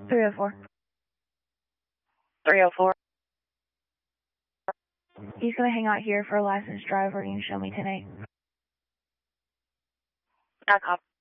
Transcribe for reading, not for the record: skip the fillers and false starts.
304. 304. He's going to hang out here for a licensed driver. You can show me tonight. I copy.